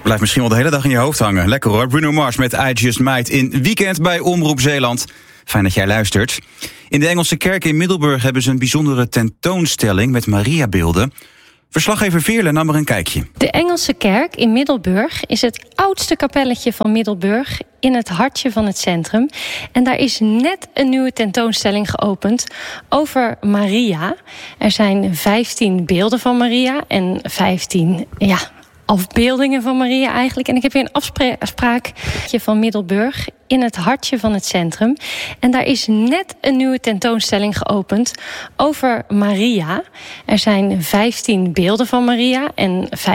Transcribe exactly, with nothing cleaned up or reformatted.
Blijft misschien wel de hele dag in je hoofd hangen. Lekker hoor. Bruno Mars met I Just Might in Weekend bij Omroep Zeeland. Fijn dat jij luistert. In de Engelse kerk in Middelburg hebben ze een bijzondere tentoonstelling met Mariabeelden. Verslaggever Veerle nam er een kijkje. De Engelse kerk in Middelburg is het oudste kapelletje van Middelburg in het hartje van het centrum. En daar is net een nieuwe tentoonstelling geopend over Maria. Er zijn vijftien beelden van Maria en vijftien ja, afbeeldingen van Maria eigenlijk. En ik heb hier een afspraakje van Middelburg in het hartje van het centrum. En daar is net een nieuwe tentoonstelling geopend over Maria. Er zijn vijftien beelden van Maria en